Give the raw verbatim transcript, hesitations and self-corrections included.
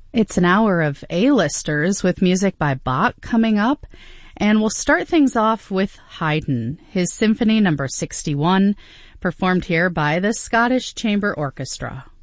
It's an hour of A-listers with music by Bach coming up, and we'll start things off with Haydn, his Symphony number sixty-one, performed here by the Scottish Chamber Orchestra.